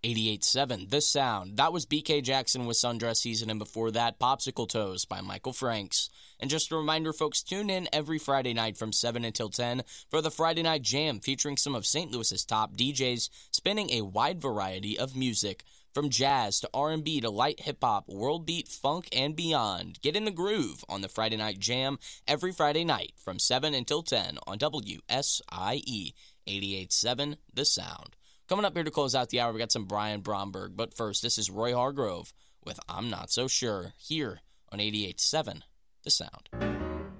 88.7, The Sound. That was BK Jackson with Sundress Season, and before that, Popsicle Toes by Michael Franks. And just a reminder, folks, tune in every Friday night from 7 until 10 for the Friday Night Jam, featuring some of St. Louis's top DJs spinning a wide variety of music. From jazz to R&B to light hip-hop, world beat, funk, and beyond. Get in the groove on the Friday Night Jam every Friday night from 7 until 10 on WSIE 88.7 The Sound. Coming up here to close out the hour, we got some Brian Bromberg. But first, this is Roy Hargrove with I'm Not So Sure here on 88.7 The Sound.